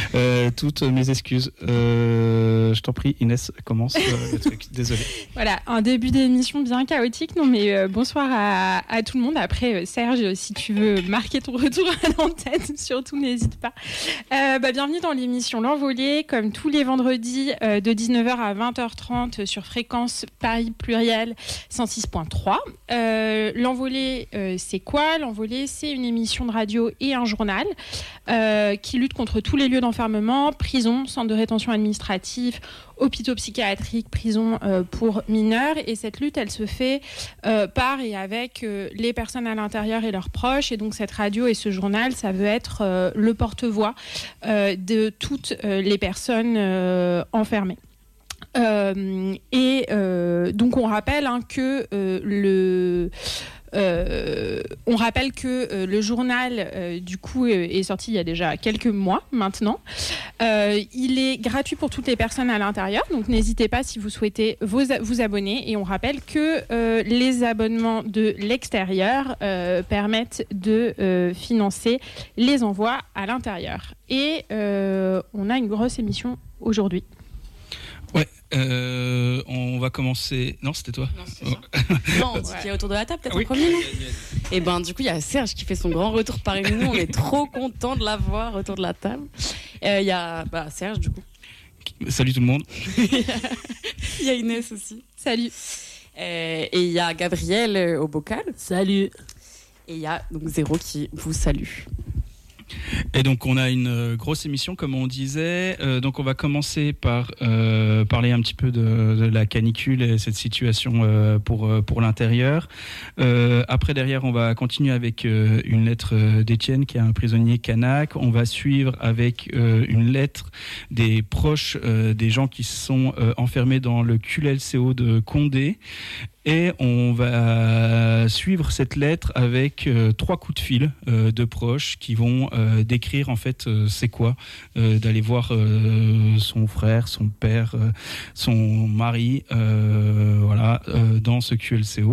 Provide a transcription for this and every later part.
Toutes mes excuses. Je t'en prie, Inès, commence le truc. Désolé. Voilà, un début d'émission bien chaotique. Non, mais bonsoir à tout le monde. Après, Serge, si tu veux marquer ton retour à l'antenne, surtout n'hésite pas. Bienvenue dans l'émission L'Envolée, comme tous les vendredis de 19h à 20h30 sur fréquence Paris Pluriel 106.3. L'Envolée, c'est quoi ? L'Envolée, c'est une émission de radio et un journal qui lutte contre tous les lieux d'enfermement, prisons, centres de rétention administrative, hôpitaux psychiatriques, prisons pour mineurs. Et cette lutte, elle se fait par et avec les personnes à l'intérieur et leurs proches. Et donc cette radio et ce journal, ça veut être le porte-voix de toutes les personnes enfermées. Donc on rappelle que le journal du coup est sorti il y a déjà quelques mois maintenant. Il est gratuit pour toutes les personnes à l'intérieur, donc n'hésitez pas si vous souhaitez vous abonner. Et on rappelle que les abonnements de l'extérieur permettent de financer les envois à l'intérieur. Et on a une grosse émission aujourd'hui. Ouais, on va commencer. Non, c'était toi. Non, c'est ça. Non, on dit qu'il y a autour de la table, peut-être en premier. Et du coup, il y a Serge qui fait son grand retour parmi nous. On est trop content de l'avoir autour de la table. Il y a Serge, du coup. Salut tout le monde. Il y a Inès aussi. Salut. Et il y a Gabriel au bocal. Salut. Et il y a donc Zéro qui vous salue. Et donc on a une grosse émission comme on disait, donc on va commencer par parler un petit peu de la canicule et cette situation pour l'intérieur. Après derrière on va continuer avec une lettre d'Étienne qui est un prisonnier kanak. On va suivre avec une lettre des proches des gens qui sont enfermés dans le QLCO de Condé. Et on va suivre cette lettre avec 3 coups de fil de proches qui vont décrire en fait c'est quoi d'aller voir son frère, son père, son mari dans ce QLCO.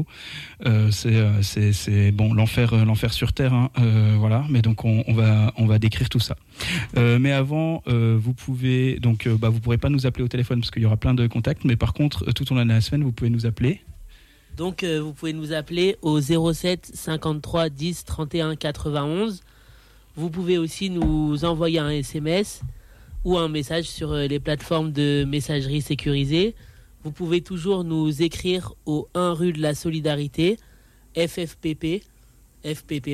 C'est bon l'enfer sur terre voilà, mais donc on va décrire tout ça. Mais avant vous pouvez donc vous pourrez pas nous appeler au téléphone parce qu'il y aura plein de contacts, mais par contre tout au long de la semaine vous pouvez nous appeler. Donc vous pouvez nous appeler au 07 53 10 31 91. Vous pouvez aussi nous envoyer un SMS ou un message sur les plateformes de messagerie sécurisée. Vous pouvez toujours nous écrire au 1 rue de la Solidarité, FPP 1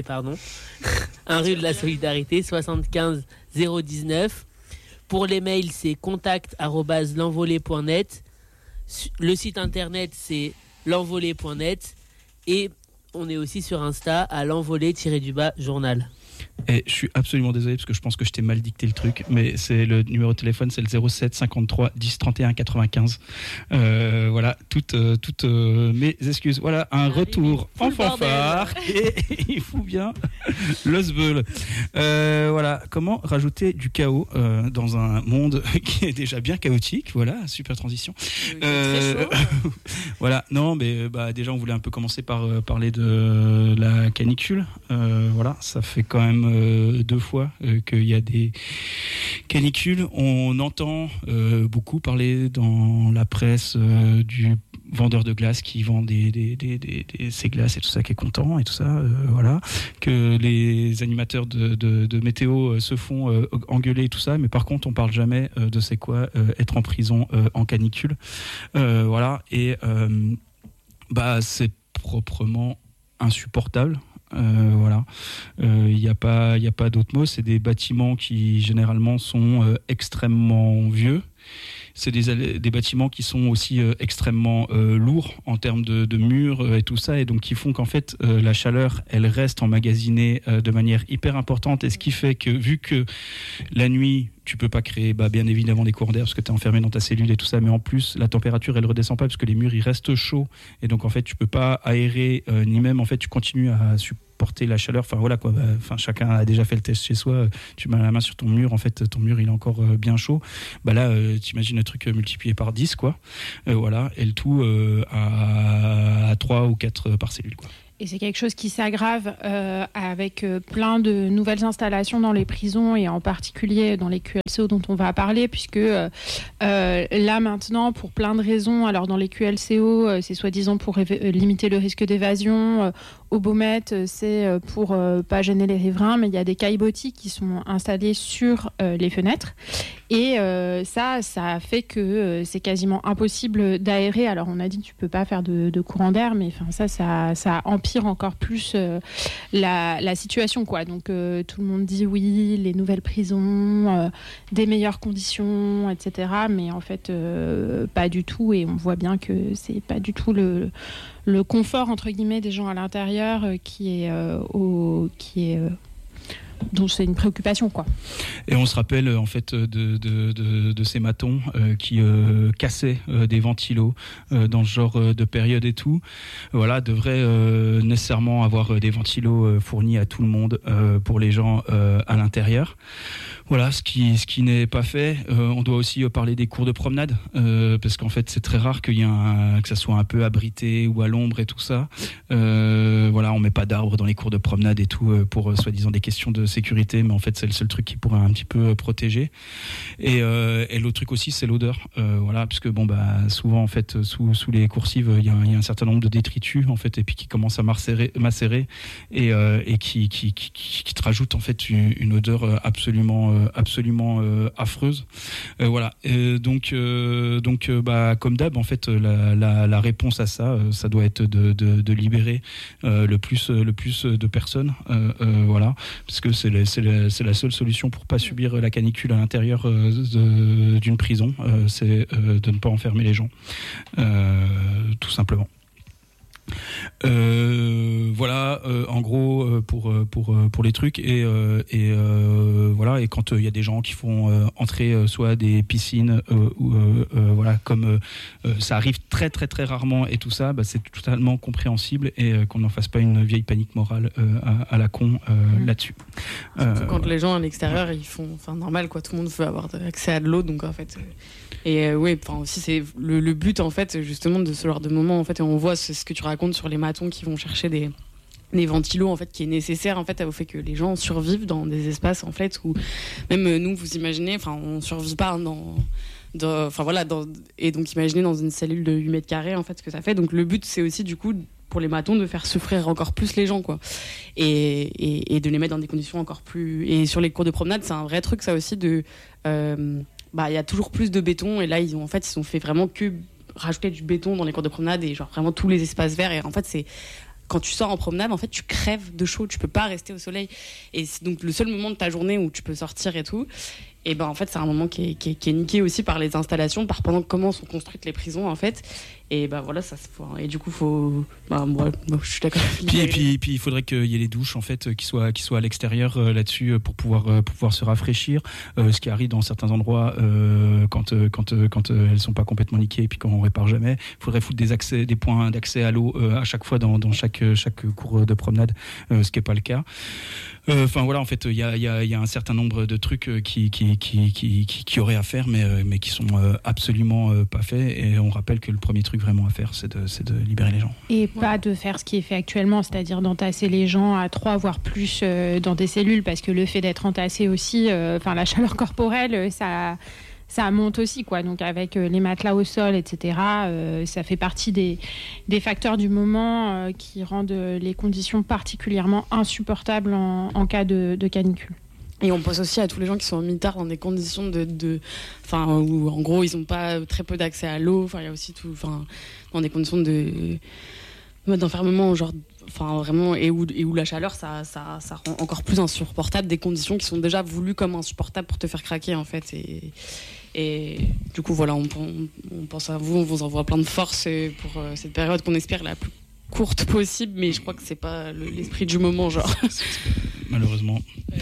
rue de la Solidarité, 75 019. Pour les mails, c'est contact@lenvolée.net. Le site internet, c'est l'envolée.net et on est aussi sur Insta à l'envolée-journal. Et je suis absolument désolé parce que je pense que je t'ai mal dicté le truc, mais c'est le numéro de téléphone, c'est le 07 53 10 31 95. Voilà, toutes mes excuses. Voilà, un retour en fanfare et il fout bien le sbeul. Voilà, comment rajouter du chaos dans un monde qui est déjà bien chaotique. Voilà, super transition. Très chaud. Voilà, non, mais déjà on voulait un peu commencer par parler de la canicule. Voilà, ça fait quand même 2 fois qu'il y a des canicules. On entend beaucoup parler dans la presse du vendeur de glace qui vend ses glaces et tout ça, qui est content et tout ça, voilà, que les animateurs de météo se font engueuler et tout ça, mais par contre on parle jamais de c'est quoi être en prison en canicule, voilà, et c'est proprement insupportable. Voilà, il n'y a pas d'autre mot. C'est des bâtiments qui généralement sont extrêmement vieux. C'est des bâtiments qui sont aussi extrêmement lourds en termes de murs et tout ça, et donc qui font qu'en fait la chaleur elle reste emmagasinée de manière hyper importante, et ce qui fait que vu que la nuit tu peux pas créer bien évidemment des courants d'air parce que tu es enfermé dans ta cellule et tout ça, mais en plus la température elle redescend pas parce que les murs ils restent chauds, et donc en fait tu peux pas aérer ni même en fait tu continues à supporter la chaleur. Enfin voilà quoi, chacun a déjà fait le test chez soi, tu mets la main sur ton mur, en fait ton mur il est encore bien chaud, là t'imagines le truc multiplié par 10 quoi, voilà, et le tout à 3 ou 4 par cellule quoi. Et c'est quelque chose qui s'aggrave avec plein de nouvelles installations dans les prisons et en particulier dans les QLCO dont on va parler, puisque là maintenant, pour plein de raisons, alors dans les QLCO, c'est soi-disant pour limiter le risque d'évasion, au Beaumet, c'est pour pas gêner les riverains, mais il y a des caillebotis qui sont installés sur les fenêtres. Et ça fait que c'est quasiment impossible d'aérer. Alors on a dit que tu peux pas faire de courant d'air, mais ça empire encore plus la situation, quoi. Donc tout le monde dit oui, les nouvelles prisons, des meilleures conditions, etc. Mais en fait pas du tout. Et on voit bien que c'est pas du tout le confort entre guillemets des gens à l'intérieur dont c'est une préoccupation, quoi. Et on se rappelle en fait de ces matons qui cassaient des ventilos dans ce genre de période et tout. Voilà, devrait nécessairement avoir des ventilos fournis à tout le monde pour les gens à l'intérieur. Voilà, ce qui n'est pas fait. On doit aussi parler des cours de promenade, parce qu'en fait c'est très rare que ça soit un peu abrité ou à l'ombre et tout ça. Voilà, on met pas d'arbres dans les cours de promenade et tout pour soi-disant des questions de sécurité, mais en fait c'est le seul truc qui pourrait un petit peu protéger. Et l'autre truc aussi, c'est l'odeur. Voilà, parce que souvent en fait sous les coursives il y a un certain nombre de détritus en fait, et puis qui commencent à macérer et qui te rajoutent en fait une odeur absolument affreuse. Voilà. Donc comme d'hab en fait la réponse à ça doit être de libérer le plus de personnes. Voilà, parce que c'est la seule solution pour pas subir la canicule à l'intérieur d'une prison, c'est de ne pas enfermer les gens, tout simplement. Voilà, en gros pour les trucs et voilà. Et quand il y a des gens qui font entrer soit des piscines ou voilà, comme ça arrive très très très rarement et tout ça, c'est totalement compréhensible et qu'on n'en fasse pas une vieille panique morale à la con là-dessus. Quand les gens à l'extérieur ils font, normal quoi, tout le monde veut avoir accès à de l'eau, donc en fait. Et oui, aussi c'est le but en fait justement de ce genre de moment en fait, et on voit ce que tu racontes sur les matons qui vont chercher des ventilos en fait, qui est nécessaire en fait au fait que les gens survivent dans des espaces en fait où même nous, vous imaginez, on survit pas et donc imaginez dans une cellule de 8 mètres carrés en fait ce que ça fait. Donc le but c'est aussi du coup pour les matons de faire souffrir encore plus les gens, quoi, et de les mettre dans des conditions encore plus. Et sur les cours de promenade, c'est un vrai truc ça aussi de y a toujours plus de béton, et là ils ont fait vraiment que rajouter du béton dans les cours de promenade et genre vraiment tous les espaces verts. Et en fait c'est quand tu sors en promenade, en fait tu crèves de chaud, tu peux pas rester au soleil, et c'est donc le seul moment de ta journée où tu peux sortir et tout. Et en fait c'est un moment qui est niqué aussi par les installations, par comment sont construites les prisons en fait. Et voilà, et du coup faut moi je suis d'accord. Puis il faudrait qu'il y ait les douches en fait qui soient à l'extérieur là-dessus pour pouvoir se rafraîchir, ce qui arrive dans certains endroits quand elles sont pas complètement niquées et puis quand on répare jamais. Il faudrait foutre des points d'accès à l'eau à chaque fois dans chaque cours de promenade, ce qui est pas le cas. Voilà, en fait il y a un certain nombre de trucs qui auraient à faire mais qui sont absolument pas faits, et on rappelle que le premier truc vraiment à faire c'est de libérer les gens et pas de faire ce qui est fait actuellement, c'est-à-dire d'entasser les gens à 3 voire plus dans des cellules, parce que le fait d'être entassé aussi, la chaleur corporelle ça monte aussi, quoi. Donc avec les matelas au sol, etc., ça fait partie des facteurs du moment qui rendent les conditions particulièrement insupportables en cas de canicule. Et on pense aussi à tous les gens qui sont en mitard dans des conditions où en gros ils n'ont pas très peu d'accès à l'eau. Il y a aussi dans des conditions d'enfermement, genre, vraiment, et où la chaleur ça rend encore plus insupportable des conditions qui sont déjà voulues comme insupportables pour te faire craquer en fait. Et du coup voilà, on pense à vous, on vous envoie plein de force pour cette période qu'on espère la plus courte possible, mais je crois que c'est pas l'esprit du moment, genre. Malheureusement.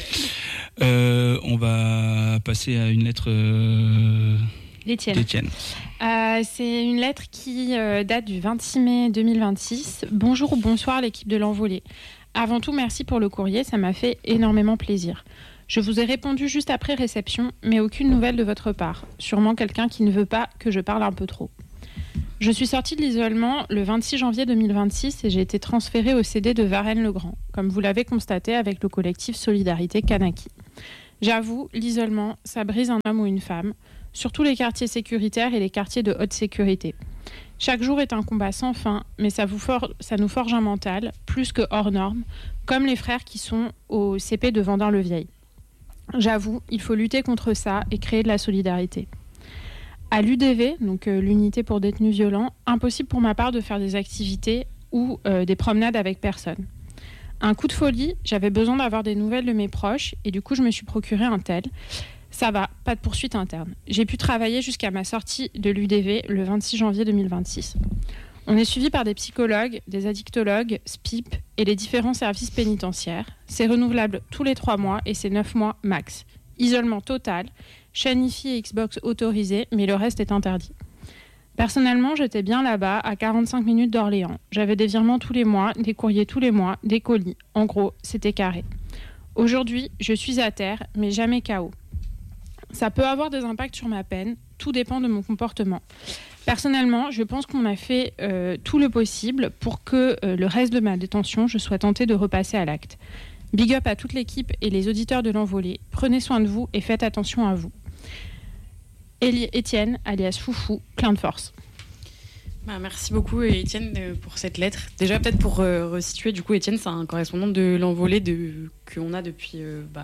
On va passer à une lettre d'Étienne. C'est une lettre qui date du 26 mai 2026. Bonjour ou bonsoir l'équipe de l'Envolée. Avant tout, merci pour le courrier, ça m'a fait énormément plaisir. Je vous ai répondu juste après réception, mais aucune nouvelle de votre part. Sûrement quelqu'un qui ne veut pas que je parle un peu trop. Je suis sortie de l'isolement le 26 janvier 2026 et j'ai été transférée au CD de Varennes-le-Grand, comme vous l'avez constaté avec le collectif Solidarité Kanaki. J'avoue, l'isolement, ça brise un homme ou une femme, surtout les quartiers sécuritaires et les quartiers de haute sécurité. Chaque jour est un combat sans fin, mais ça nous forge un mental, plus que hors norme, comme les frères qui sont au CP de Vendin-le-Vieil. J'avoue, il faut lutter contre ça et créer de la solidarité. À l'UDV, donc l'unité pour détenus violents, impossible pour ma part de faire des activités ou des promenades avec personne. Un coup de folie, j'avais besoin d'avoir des nouvelles de mes proches et du coup je me suis procuré un tel. Ça va, pas de poursuite interne. J'ai pu travailler jusqu'à ma sortie de l'UDV le 26 janvier 2026. On est suivi par des psychologues, des addictologues, SPIP et les différents services pénitentiaires. C'est renouvelable tous les 3 mois et c'est 9 mois max. Isolement total, chaîne Wi-Fi et Xbox autorisées, mais le reste est interdit. Personnellement, j'étais bien là-bas, à 45 minutes d'Orléans. J'avais des virements tous les mois, des courriers tous les mois, des colis. En gros, c'était carré. Aujourd'hui, je suis à terre, mais jamais KO. Ça peut avoir des impacts sur ma peine, tout dépend de mon comportement. Personnellement, je pense qu'on a fait tout le possible pour que le reste de ma détention, je sois tentée de repasser à l'acte. Big up à toute l'équipe et les auditeurs de l'Envolée. Prenez soin de vous et faites attention à vous. Étienne, alias Foufou, plein de force. Merci beaucoup Étienne pour cette lettre. Déjà peut-être pour resituer, du coup Étienne c'est un correspondant de l'Envolée qu'on a depuis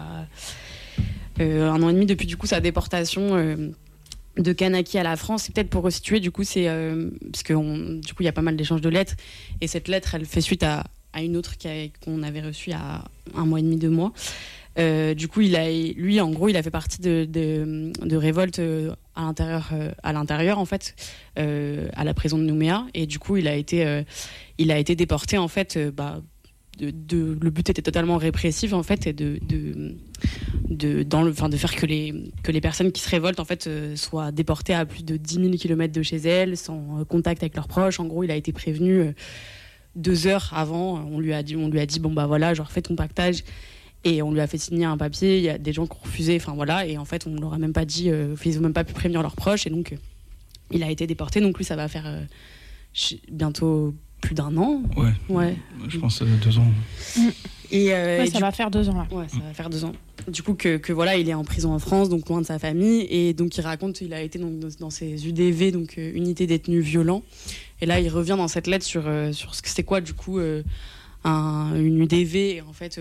1 an et demi, depuis du coup sa déportation de Kanaki à la France. Et peut-être pour resituer, du coup c'est parce que du coup il y a pas mal d'échanges de lettres et cette lettre elle fait suite à une autre qu'on avait reçue il y a 1 mois et demi, 2 mois. Du coup, lui, en gros, il a fait partie de révoltes à l'intérieur, en fait, à la prison de Nouméa. Et du coup, il a été déporté, en fait. Le but était totalement répressif, en fait, et de faire que les personnes qui se révoltent, en fait, soient déportées à plus de 10 000 km de chez elles, sans contact avec leurs proches. En gros, il a été prévenu 2 heures avant. On lui a dit bon bah voilà, genre fais ton pactage. Et on lui a fait signer un papier. Il y a des gens qui ont refusé. Enfin voilà. Et en fait, on ne leur a même pas dit. Ils n'ont même pas pu prévenir leurs proches. Et donc, il a été déporté. Donc lui, ça va faire bientôt plus d'1 an. Ouais. Je pense 2 ans. Et ça va faire 2 ans. Là. Ouais, ça va faire 2 ans. Du coup, que voilà, il est en prison en France, donc loin de sa famille. Et donc, il raconte qu'il a été donc, dans ces UDV, donc unités détenus violents. Et là, il revient dans cette lettre sur ce que c'est quoi, du coup, une UDV. En fait,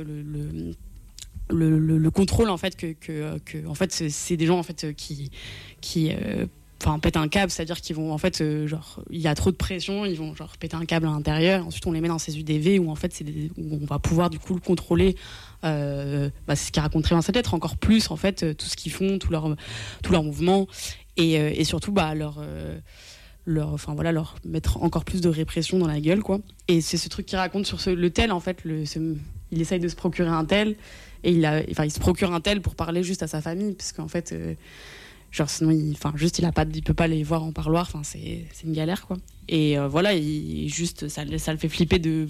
le contrôle, en fait, que en fait, c'est des gens, en fait, qui pètent un câble, c'est-à-dire qu'ils vont, en fait, genre, il y a trop de pression, ils vont, genre, péter un câble à l'intérieur. Ensuite, on les met dans ces UDV où, en fait, où on va pouvoir, du coup, le contrôler. C'est ce qu'il raconterait dans cette lettre, encore plus, en fait, tout ce qu'ils font, tous leurs mouvements. Et surtout, leur mettre encore plus de répression dans la gueule, quoi. Et c'est ce truc qu'il raconte sur le tel, en fait, il essaye de se procurer un tel, et il se procure un tel pour parler juste à sa famille, parce qu'en fait, sinon, il peut pas les voir en parloir, enfin, c'est une galère, quoi. Et voilà, ça le fait flipper de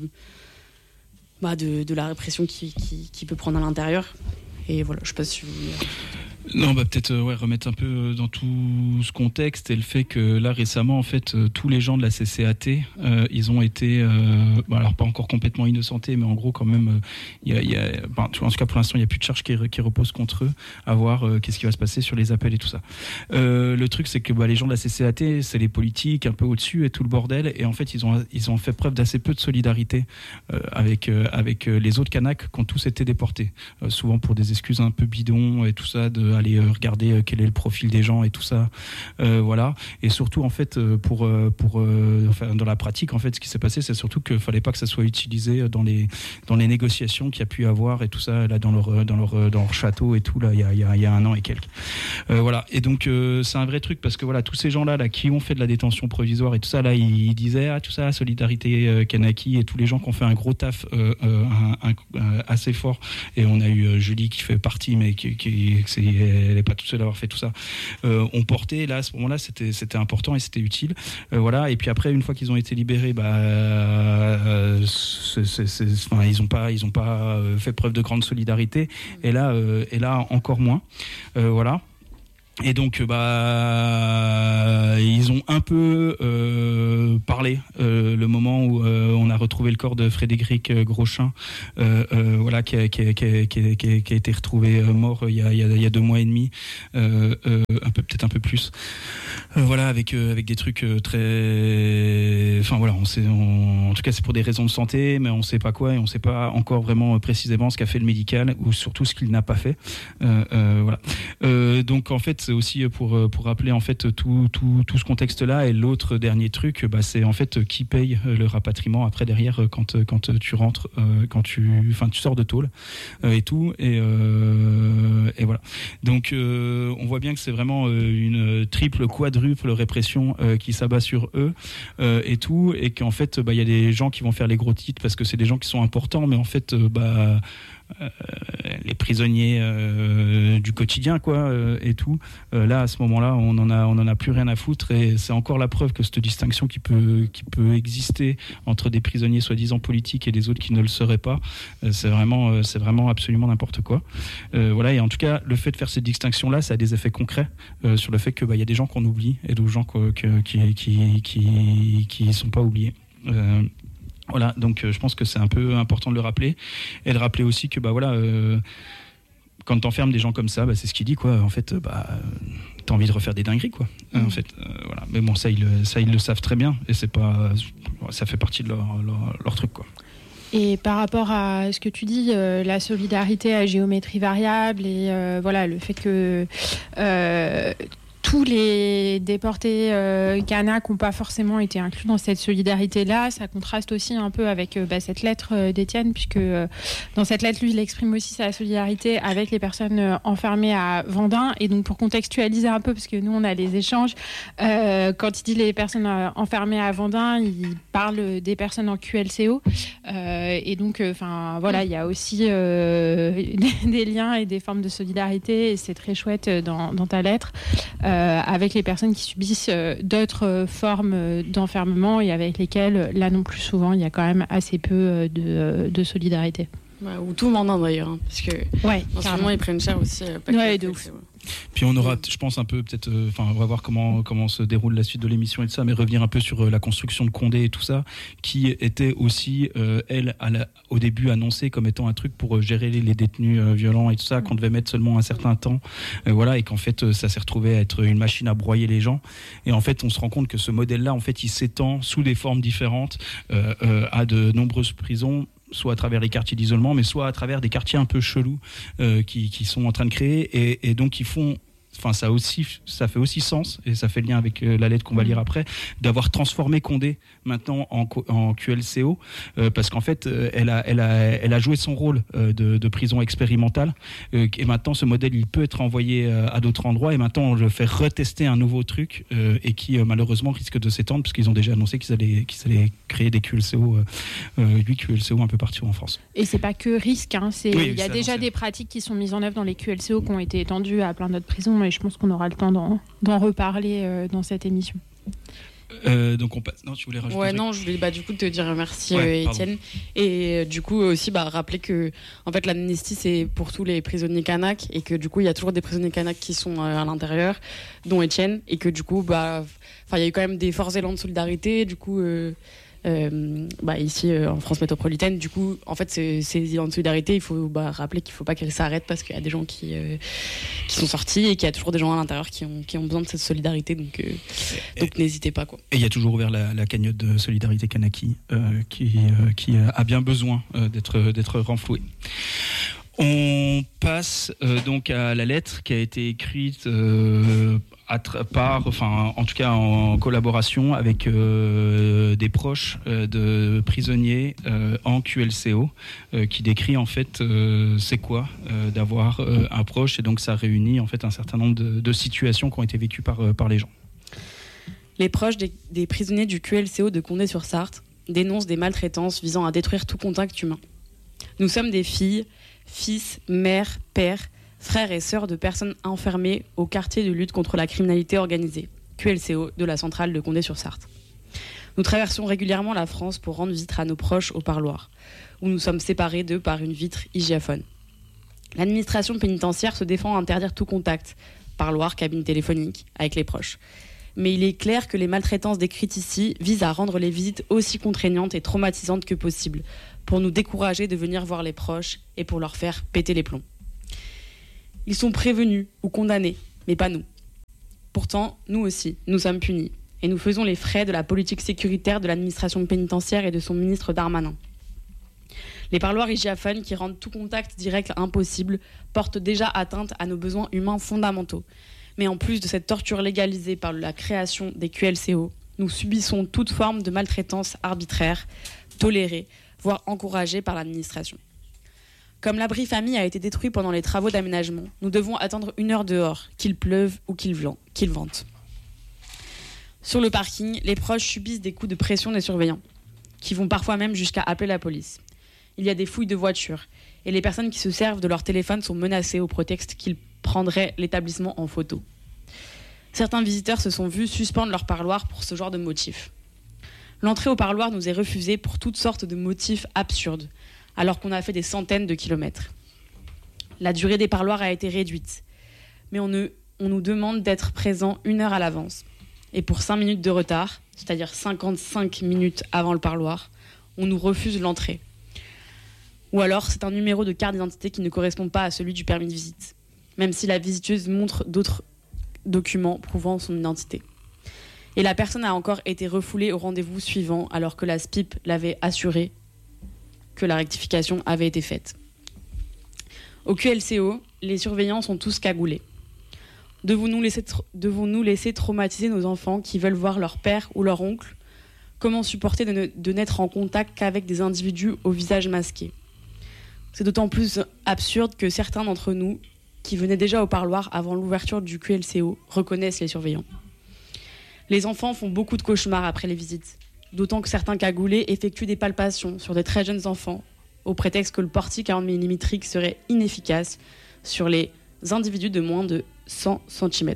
la répression qu'il peut prendre à l'intérieur. Et voilà, je sais pas si vous... Non, peut-être remettre un peu dans tout ce contexte et le fait que là récemment, en fait, tous les gens de la CCAT, ils ont été, alors pas encore complètement innocentés, mais en gros quand même, en tout cas pour l'instant, il n'y a plus de charges qui reposent contre eux, à voir qu'est-ce qui va se passer sur les appels et tout ça. Le truc, c'est que les gens de la CCAT, c'est les politiques un peu au-dessus et tout le bordel, et en fait, ils ont fait preuve d'assez peu de solidarité avec les autres Kanaks qui ont tous été déportés, souvent pour des excuses un peu bidons et tout ça, aller regarder quel est le profil des gens et tout ça, voilà. Et surtout en fait dans la pratique, en fait, ce qui s'est passé, c'est surtout qu'il fallait pas que ça soit utilisé dans les négociations qu'il y a pu avoir et tout ça là dans leur château et tout là il y a 1 an et quelques, voilà. Et donc c'est un vrai truc parce que voilà, tous ces gens là qui ont fait de la détention provisoire et tout ça là, ils disaient tout ça, solidarité Kanaki, et tous les gens qui ont fait un gros taf assez fort. Et on a eu Julie qui fait partie, mais elle n'est pas toute seule à avoir fait tout ça, on portait là à ce moment-là, c'était important et c'était utile, voilà. Et puis après, une fois qu'ils ont été libérés, ils ont pas fait preuve de grande solidarité, et là encore moins, voilà. Et donc, ils ont un peu parlé le moment où on a retrouvé le corps de Frédéric Grosjean, voilà, qui a été retrouvé mort il y a 2 mois et demi, peut-être un peu plus. Voilà, avec des trucs très, enfin voilà, en tout cas c'est pour des raisons de santé, mais on sait pas quoi et on sait pas encore vraiment précisément ce qu'a fait le médical ou surtout ce qu'il n'a pas fait. Voilà. Donc en fait c'est aussi pour rappeler en fait tout ce contexte-là. Et l'autre dernier truc, c'est en fait qui paye le rapatriement après derrière quand tu rentres, quand tu sors de tôle et tout. Et voilà. Donc on voit bien que c'est vraiment une triple, quadruple répression qui s'abat sur eux et tout, et qu'en fait il y a des gens qui vont faire les gros titres parce que c'est des gens qui sont importants, mais en fait les prisonniers du quotidien quoi et tout, là à ce moment-là on en a plus rien à foutre, et c'est encore la preuve que cette distinction qui peut exister entre des prisonniers soi-disant politiques et des autres qui ne le seraient pas, c'est vraiment absolument n'importe quoi. Voilà, et en tout cas le fait de faire cette distinction là, ça a des effets concrets sur le fait que y a des gens qu'on oublie et d'autres gens qui sont pas oubliés. Voilà, donc je pense que c'est un peu important de le rappeler, et de rappeler aussi que quand t'enfermes des gens comme ça, c'est ce qu'il dit quoi. En fait, t'as envie de refaire des dingueries quoi. En fait, voilà. Mais bon, ça ils le savent très bien, et c'est pas, ça fait partie de leur truc quoi. Et par rapport à ce que tu dis, la solidarité à géométrie variable et voilà, le fait que tous les déportés kanaks n'ont pas forcément été inclus dans cette solidarité-là. Ça contraste aussi un peu avec cette lettre d'Étienne, puisque dans cette lettre, lui, il exprime aussi sa solidarité avec les personnes enfermées à Vendin. Et donc, pour contextualiser un peu, parce que nous, on a les échanges, quand il dit les personnes enfermées à Vendin, il parle des personnes en QLCO. Et donc, voilà, il y a aussi des liens et des formes de solidarité, et c'est très chouette dans ta lettre. Avec les personnes qui subissent d'autres formes d'enfermement et avec lesquelles, là non plus souvent, il y a quand même assez peu de solidarité. Ou tout le monde d'ailleurs, hein, parce que en ce moment ils prennent cher aussi. De ouf. Puis on aura, je pense, un peu peut-être, on va voir comment se déroule la suite de l'émission et tout ça, mais revenir un peu sur la construction de Condé et tout ça, qui était aussi, au début annoncée comme étant un truc pour gérer les détenus violents et tout ça, qu'on devait mettre seulement un certain temps, voilà, et qu'en fait ça s'est retrouvé à être une machine à broyer les gens. Et en fait on se rend compte que ce modèle-là, en fait, il s'étend sous des formes différentes à de nombreuses prisons, soit à travers les quartiers d'isolement, mais soit à travers des quartiers un peu chelous qui sont en train de créer, et donc ils font, ça fait aussi sens, et ça fait le lien avec la lettre qu'on va lire après, d'avoir transformé Condé maintenant en QLCO, parce qu'en fait elle a joué son rôle de prison expérimentale, et maintenant ce modèle il peut être envoyé à d'autres endroits, et maintenant on le fait retester un nouveau truc, et qui malheureusement risque de s'étendre, parce qu'ils ont déjà annoncé qu'ils allaient créer des QLCO, 8 QLCO un peu partout en France. Et c'est pas que risque, hein, il y a déjà des pratiques qui sont mises en œuvre dans les QLCO qui ont été étendues à plein d'autres prisons, et je pense qu'on aura le temps d'en reparler dans cette émission. Donc on passe. Non, tu voulais rajouter? Non, je voulais du coup te dire merci Étienne, et du coup aussi rappeler que en fait l'amnistie c'est pour tous les prisonniers kanaks, et que du coup il y a toujours des prisonniers kanaks qui sont à l'intérieur, dont Étienne, et que du coup il y a eu quand même des forts élans de solidarité du coup ici en France métropolitaine. Du coup en fait ces élans de solidarité, il faut rappeler qu'il ne faut pas qu'elles s'arrêtent, parce qu'il y a des gens qui sont sortis, et qu'il y a toujours des gens à l'intérieur qui ont besoin de cette solidarité, donc n'hésitez pas quoi. Et il y a toujours ouvert la cagnotte de solidarité kanaki qui a bien besoin d'être renflouée. On passe donc à la lettre qui a été écrite en tout cas en collaboration avec des proches de prisonniers en QLCO, qui décrit en fait c'est quoi d'avoir un proche, et donc ça réunit en fait un certain nombre de situations qui ont été vécues par les gens. Les proches des prisonniers du QLCO de Condé-sur-Sarthe dénoncent des maltraitances visant à détruire tout contact humain. Nous sommes des filles, fils, mères, pères, frères et sœurs de personnes enfermées au quartier de lutte contre la criminalité organisée, QLCO, de la centrale de Condé-sur-Sarthe. Nous traversons régulièrement la France pour rendre visite à nos proches au parloir, où nous sommes séparés d'eux par une vitre hygiaphone. L'administration pénitentiaire se défend à interdire tout contact, parloir, cabine téléphonique, avec les proches. Mais il est clair que les maltraitances décrites ici visent à rendre les visites aussi contraignantes et traumatisantes que possible, pour nous décourager de venir voir les proches et pour leur faire péter les plombs. Ils sont prévenus ou condamnés, mais pas nous. Pourtant, nous aussi, nous sommes punis. Et nous faisons les frais de la politique sécuritaire de l'administration pénitentiaire et de son ministre Darmanin. Les parloirs hygiaphones qui rendent tout contact direct impossible portent déjà atteinte à nos besoins humains fondamentaux. Mais en plus de cette torture légalisée par la création des QLCO, nous subissons toute forme de maltraitance arbitraire, tolérée, voire encouragée par l'administration. Comme l'abri famille a été détruit pendant les travaux d'aménagement, nous devons attendre 1 heure dehors, qu'il pleuve ou qu'il vente. Sur le parking, les proches subissent des coups de pression des surveillants, qui vont parfois même jusqu'à appeler la police. Il y a des fouilles de voitures, et les personnes qui se servent de leur téléphone sont menacées au prétexte qu'ils prendraient l'établissement en photo. Certains visiteurs se sont vus suspendre leur parloir pour ce genre de motifs. L'entrée au parloir nous est refusée pour toutes sortes de motifs absurdes, alors qu'on a fait des centaines de kilomètres. La durée des parloirs a été réduite, mais on nous demande d'être présent 1 heure à l'avance. Et pour 5 minutes de retard, c'est-à-dire 55 minutes avant le parloir, on nous refuse l'entrée. Ou alors c'est un numéro de carte d'identité qui ne correspond pas à celui du permis de visite, même si la visiteuse montre d'autres documents prouvant son identité. Et la personne a encore été refoulée au rendez-vous suivant, alors que la SPIP l'avait assuré que la rectification avait été faite. Au QLCO, les surveillants sont tous cagoulés. Devons-nous laisser traumatiser nos enfants qui veulent voir leur père ou leur oncle? Comment supporter de n'être en contact qu'avec des individus au visage masqué? C'est d'autant plus absurde que certains d'entre nous, qui venaient déjà au parloir avant l'ouverture du QLCO, reconnaissent les surveillants. Les enfants font beaucoup de cauchemars après les visites, d'autant que certains cagoulés effectuent des palpations sur des très jeunes enfants, au prétexte que le portique à ondes millimétriques serait inefficace sur les individus de moins de 100 cm.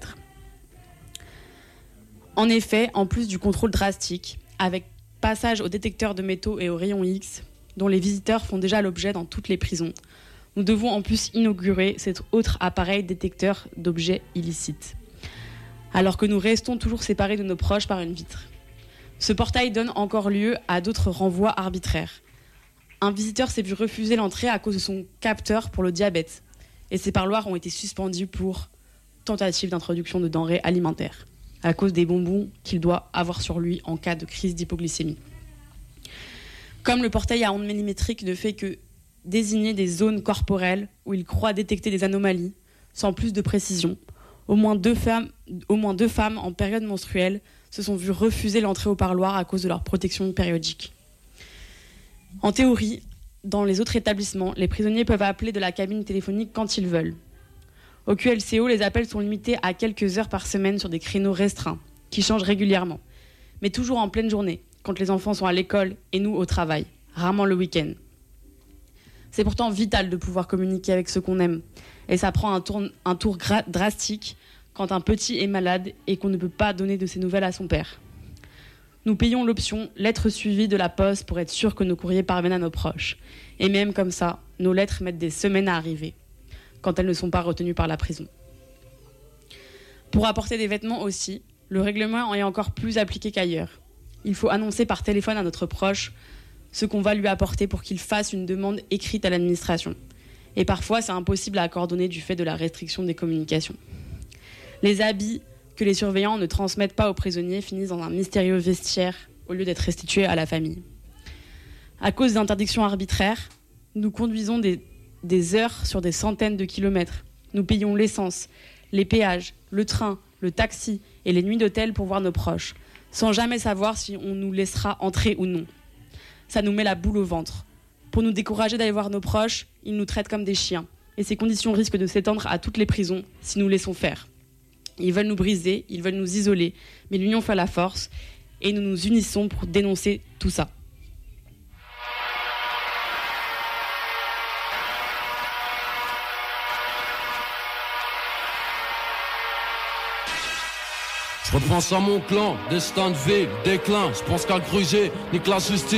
En effet, en plus du contrôle drastique, avec passage au détecteur de métaux et au rayon X, dont les visiteurs font déjà l'objet dans toutes les prisons, nous devons en plus inaugurer cet autre appareil détecteur d'objets illicites, alors que nous restons toujours séparés de nos proches par une vitre. Ce portail donne encore lieu à d'autres renvois arbitraires. Un visiteur s'est vu refuser l'entrée à cause de son capteur pour le diabète, et ses parloirs ont été suspendus pour tentative d'introduction de denrées alimentaires, à cause des bonbons qu'il doit avoir sur lui en cas de crise d'hypoglycémie. Comme le portail à ondes millimétriques ne fait que désigner des zones corporelles où il croit détecter des anomalies, sans plus de précision, au moins deux femmes en période menstruelle se sont vues refuser l'entrée au parloir à cause de leur protection périodique. En théorie, dans les autres établissements, les prisonniers peuvent appeler de la cabine téléphonique quand ils veulent. Au QLCO, les appels sont limités à quelques heures par semaine sur des créneaux restreints, qui changent régulièrement, mais toujours en pleine journée, quand les enfants sont à l'école et nous au travail, rarement le week-end. C'est pourtant vital de pouvoir communiquer avec ceux qu'on aime, et ça prend un tour drastique quand un petit est malade et qu'on ne peut pas donner de ses nouvelles à son père. Nous payons l'option lettre suivie de la poste pour être sûr que nos courriers parviennent à nos proches. Et même comme ça, nos lettres mettent des semaines à arriver, quand elles ne sont pas retenues par la prison. Pour apporter des vêtements aussi, le règlement est encore plus appliqué qu'ailleurs. Il faut annoncer par téléphone à notre proche ce qu'on va lui apporter pour qu'il fasse une demande écrite à l'administration. Et parfois, c'est impossible à coordonner du fait de la restriction des communications. Les habits que les surveillants ne transmettent pas aux prisonniers finissent dans un mystérieux vestiaire au lieu d'être restitués à la famille. À cause d'interdictions arbitraires, nous conduisons des heures sur des centaines de kilomètres. Nous payons l'essence, les péages, le train, le taxi et les nuits d'hôtel pour voir nos proches, sans jamais savoir si on nous laissera entrer ou non. Ça nous met la boule au ventre. Pour nous décourager d'aller voir nos proches, ils nous traitent comme des chiens. Et ces conditions risquent de s'étendre à toutes les prisons si nous laissons faire. Ils veulent nous briser, ils veulent nous isoler, mais l'union fait la force et nous nous unissons pour dénoncer tout ça. Je repense à mon clan, destin de ville, déclin. Je pense qu'à gruger, nique la justice.